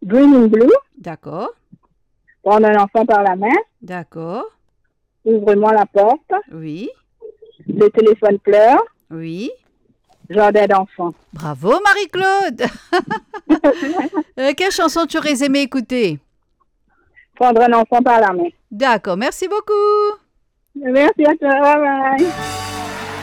Dreaming Blue, D'accord. prendre un enfant par la main, D'accord. ouvre-moi la porte, Oui. le téléphone pleure, Oui. jardin d'enfants. Bravo, Marie-Claude. Quelle chanson tu aurais aimé écouter? Prendre un enfant par la main. D'accord. Merci beaucoup. Merci à toi, bye bye.